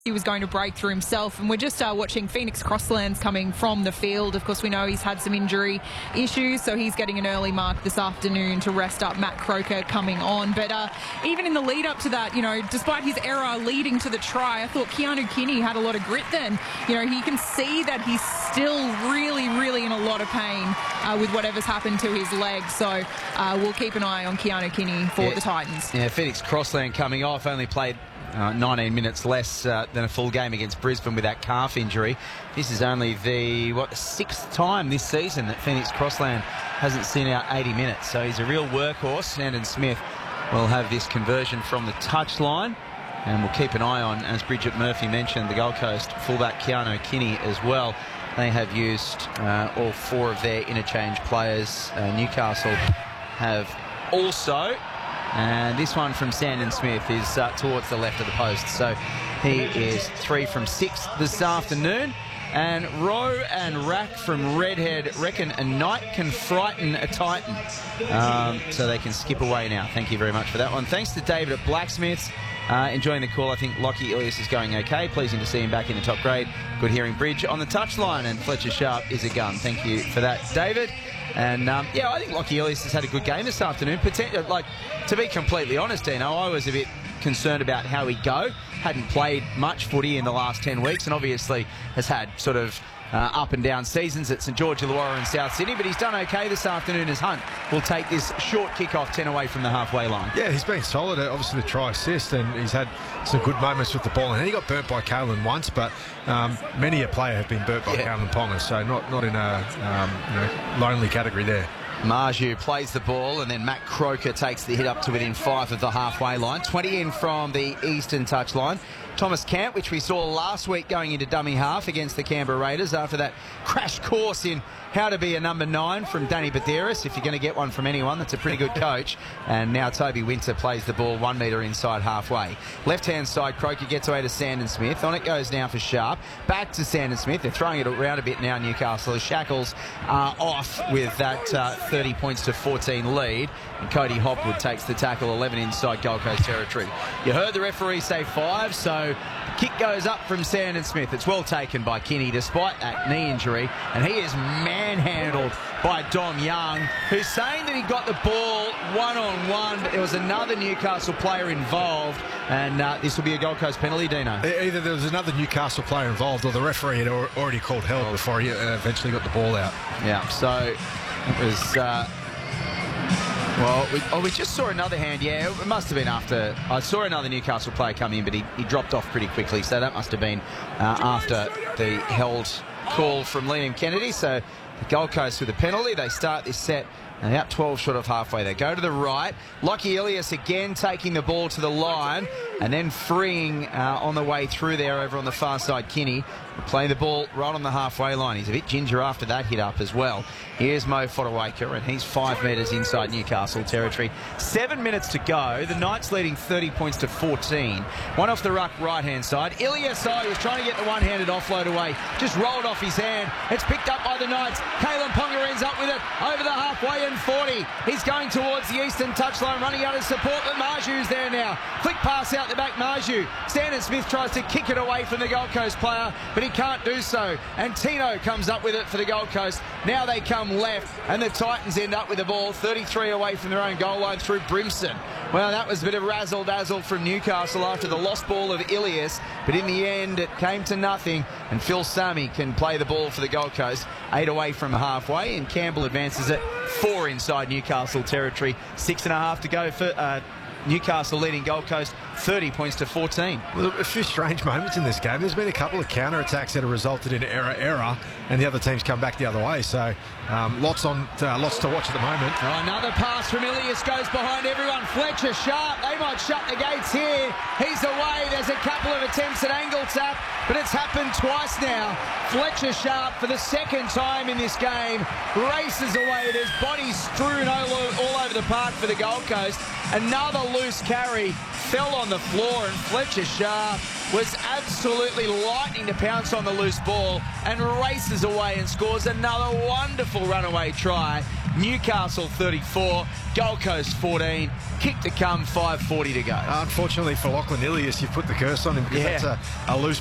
he was going to break through himself. And we're just watching Phoenix Crosslands coming from the field. Of course, we know he's had some injury issues, so he's getting an early mark this afternoon to rest up. Matt Croker coming on. But even in the lead up to that, you know, despite his error leading to the try, I thought Keanu Kinney had a lot of grit then. You know, he can see that he's still really, really in a lot of pain with whatever's happened to his leg. So we'll keep an eye on Keanu Kinney for the Titans. Yeah, Phoenix Crossland coming off, only played 19 minutes less than a full game against Brisbane with that calf injury. This is only the sixth time this season that Phoenix Crossland hasn't seen out 80 minutes. So he's a real workhorse. Sandon Smith will have this conversion from the touchline. And we'll keep an eye on, as Bridget Murphy mentioned, the Gold Coast fullback Keanu Kinney as well. They have used all four of their interchange players. Newcastle have also. And this one from Sandon Smith is towards the left of the post. So he is 3 from 6 this afternoon. And Rowe and Rack from Redhead reckon a night can frighten a Titan. So they can skip away now. Thank you very much for that one. Thanks to David at Blacksmiths. Enjoying the call. I think Lockie Ilias is going okay. Pleasing to see him back in the top grade. Good hearing Bridge on the touchline. And Fletcher Sharp is a gun. Thank you for that, David. And, I think Lockie Ilias has had a good game this afternoon. To be completely honest, Dino, I was a bit concerned about how he'd go. Hadn't played much footy in the last 10 weeks and obviously has had sort of up and down seasons at St George Illawarra and South Sydney, but he's done okay this afternoon as Hunt will take this short kick-off 10 away from the halfway line. Yeah, he's been solid, obviously the try assist, and he's had some good moments with the ball, and he got burnt by Kalen once, but many a player have been burnt by Kalen Ponga, so not in a lonely category there. Marju plays the ball, and then Matt Croker takes the hit up to within 5 of the halfway line. 20 in from the eastern touchline. Thomas Camp, which we saw last week going into dummy half against the Canberra Raiders after that crash course in how to be a number 9 from Danny Baderis. If you're going to get one from anyone, that's a pretty good coach. And now Toby Winter plays the ball 1 metre inside halfway. Left-hand side, Croker gets away to Sandon Smith. On it goes now for Sharp. Back to Sandon Smith. They're throwing it around a bit now, Newcastle. The Shackles are off with that 30 points to 14 lead. And Cody Hopwood takes the tackle 11 inside Gold Coast territory. You heard the referee say 5, so the kick goes up from Sandon Smith. It's well taken by Kinney despite that knee injury, and he is manhandled by Dom Young, who's saying that he got the ball one-on-one, but there was another Newcastle player involved, and this will be a Gold Coast penalty, Dino. Either there was another Newcastle player involved or the referee had already called hell before he eventually got the ball out. Yeah, so it was... we just saw another hand. Yeah, it must have been after. I saw another Newcastle player come in, but he dropped off pretty quickly. So that must have been after the held call from Liam Kennedy. So the Gold Coast with a penalty. They start this set. And out 12 short of halfway. They go to the right. Lockie Ilias again taking the ball to the line and then freeing on the way through there over on the far side Kinney. Playing the ball right on the halfway line. He's a bit ginger after that hit up as well. Here's Mo Fodawaker, and he's 5 metres inside Newcastle territory. 7 minutes to go. The Knights leading 30 points to 14. One off the ruck right-hand side. Ilias, he was trying to get the one-handed offload away. Just rolled off his hand. It's picked up by the Knights. Kalen Ponga ends up with it over the halfway and 40. He's going towards the eastern touchline, running out of support, but Marju's there now. Quick pass out the back, Marju. Sandon Smith tries to kick it away from the Gold Coast player, but he can't do so. And Tino comes up with it for the Gold Coast. Now they come left, and the Titans end up with the ball 33 away from their own goal line through Brimson. Well, that was a bit of razzle-dazzle from Newcastle after the lost ball of Ilias, but in the end it came to nothing, and Phil Sami can play the ball for the Gold Coast. 8 away from halfway, and Campbell advances it 4 inside Newcastle territory. 6.5 to go for Newcastle leading Gold Coast 30 points to 14. Well, a few strange moments in this game. There's been a couple of counter-attacks that have resulted in error, and the other team's come back the other way. So lots to watch at the moment. Oh, another pass from Ilias goes behind everyone. Fletcher Sharp, they might shut the gates here. He's away. There's a couple of attempts at angle tap, but it's happened twice now. Fletcher Sharp, for the second time in this game, races away. There's bodies strewn all over the park for the Gold Coast. Another loose carry fell on the floor, and Fletcher Sharp was absolutely lightning to pounce on the loose ball and races away and scores another wonderful runaway try. Newcastle 34, Gold Coast 14, kick to come, 5:40 to go. Unfortunately for Lachlan Ilias, you've put the curse on him because that's a loose